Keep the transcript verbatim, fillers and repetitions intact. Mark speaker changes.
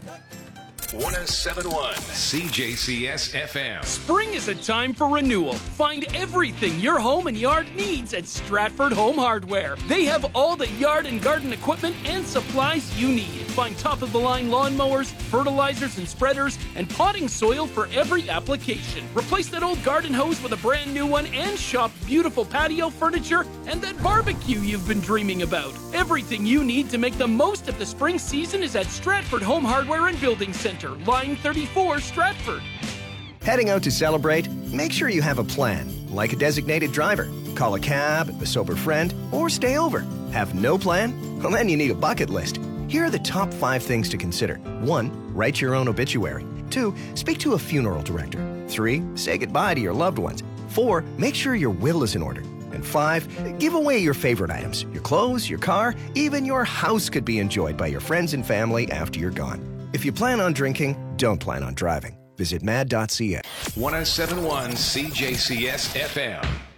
Speaker 1: one oh seven point one C J C S F M.
Speaker 2: Spring is a time for renewal. Find everything your home and yard needs at Stratford Home Hardware. They have all the yard and garden equipment and supplies you need. Find top-of-the-line lawnmowers, fertilizers and spreaders, and potting soil for every application. Replace that old garden hose with a brand new one and shop beautiful patio furniture and that barbecue you've been dreaming about. Everything you need to make the most of the spring season is at Stratford Home Hardware and Building Center, Line thirty-four, Stratford.
Speaker 3: Heading out to celebrate? Make sure you have a plan, like a designated driver. Call a cab, a sober friend, or stay over. Have no plan? Well, then you need a bucket list. Here are the top five things to consider. One, write your own obituary. Two, speak to a funeral director. Three, say goodbye to your loved ones. Four, make sure your will is in order. And five, give away your favorite items. Your clothes, your car, even your house could be enjoyed by your friends and family after you're gone. If you plan on drinking, don't plan on driving. Visit mad dot c a.
Speaker 1: one oh seven point one C J C S F M.